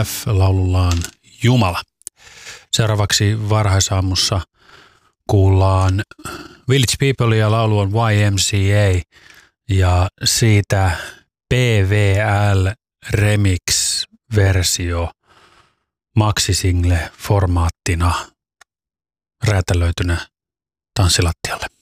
F laulullaan Jumala. Seuraavaksi varhaisaamussa kuullaan Village People ja laulu on YMCA ja siitä PVL Remix-versio maksisingle-formaattina räätälöitynä tanssilattialle.